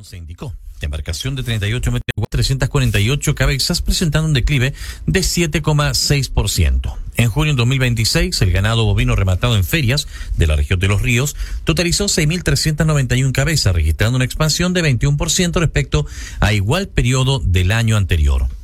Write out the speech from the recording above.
se indicó. La embarcación de 38 metros, 348 cabezas, presentando un declive de 7,6%. En junio de 2026, el ganado bovino rematado en ferias de la región de Los Ríos totalizó 6.391 cabezas, registrando una expansión de 21% respecto a igual periodo del año anterior.